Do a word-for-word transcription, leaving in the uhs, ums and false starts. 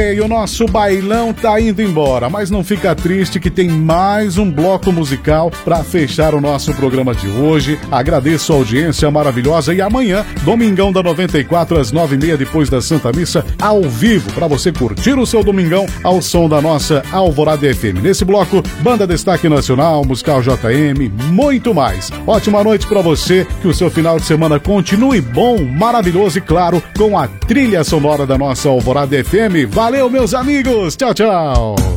Ei, o nosso bailão tá indo embora, mas não fica triste que tem mais um bloco musical para fechar o nosso programa de hoje. Agradeço a audiência maravilhosa e amanhã, domingão da noventa e quatro às nove e meia, depois da Santa Missa, ao vivo, para você curtir o seu domingão ao som da nossa Alvorada F M. Nesse bloco, Banda Destaque Nacional, Musical J M, muito mais. Ótima noite para você, que o seu final de semana continue bom, maravilhoso e claro, com a trilha sonora da nossa Alvorada F M. Valeu, meus amigos! Tchau, tchau!